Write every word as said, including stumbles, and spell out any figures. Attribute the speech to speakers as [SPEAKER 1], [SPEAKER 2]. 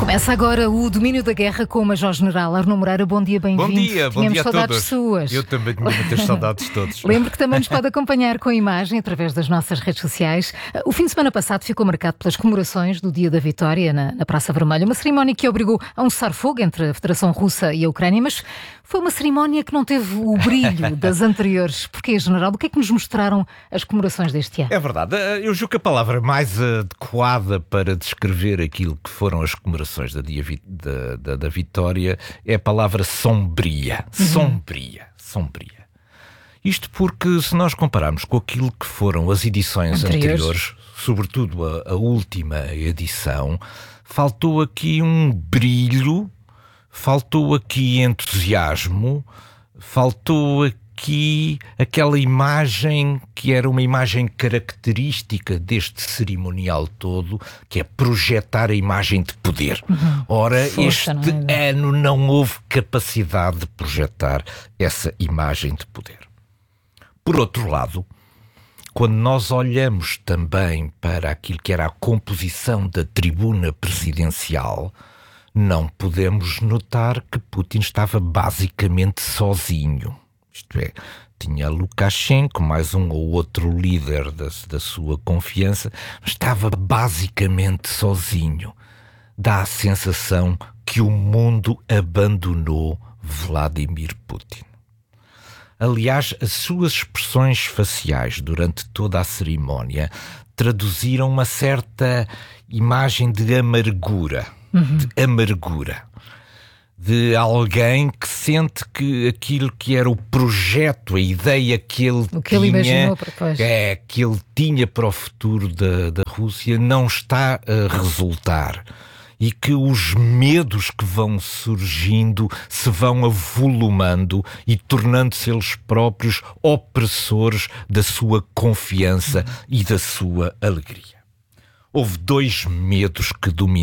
[SPEAKER 1] Começa agora o Domínio da Guerra com o Major-General Arnaud Moreira. Bom dia, bem-vindo.
[SPEAKER 2] Bom dia, bom dia a
[SPEAKER 1] saudades
[SPEAKER 2] todos.
[SPEAKER 1] Suas.
[SPEAKER 2] Eu também tinha muitas saudades todos.
[SPEAKER 1] Lembro que também nos pode acompanhar com a imagem através das nossas redes sociais. O fim de semana passado ficou marcado pelas comemorações do Dia da Vitória na, na Praça Vermelha, uma cerimónia que obrigou a um cessar-fogo entre a Federação Russa e a Ucrânia, mas foi uma cerimónia que não teve o brilho das anteriores. Porquê, General? O que é que nos mostraram as comemorações deste ano?
[SPEAKER 2] É verdade, eu julgo que a palavra mais adequada para descrever aquilo que foram as comemorações da, dia, da, da, da Vitória é a palavra sombria. Uhum. Sombria, sombria. Isto porque, se nós compararmos com aquilo que foram as edições anteriores, anteriores sobretudo a, a última edição, faltou aqui um brilho, faltou aqui entusiasmo, faltou aqui aquela imagem que era uma imagem característica deste cerimonial todo, que é projetar a imagem de poder. Uhum. Ora, Força, este não é? ano não houve capacidade de projetar essa imagem de poder. Por outro lado, quando nós olhamos também para aquilo que era a composição da tribuna presidencial, não podemos notar que Putin estava basicamente sozinho. Isto é, tinha Lukashenko, mais um ou outro líder da, da sua confiança, mas estava basicamente sozinho. Dá a sensação que o mundo abandonou Vladimir Putin. Aliás, as suas expressões faciais durante toda a cerimónia traduziram uma certa imagem de amargura. Uhum. De amargura, de alguém que sente que aquilo que era o projeto, a ideia que ele
[SPEAKER 1] o que
[SPEAKER 2] tinha,
[SPEAKER 1] ele imaginou para depois.
[SPEAKER 2] É, que ele tinha para o futuro da, da Rússia não está a resultar e que os medos que vão surgindo se vão avolumando e tornando-se eles próprios opressores da sua confiança uhum. e da sua alegria. Houve dois medos que dominaram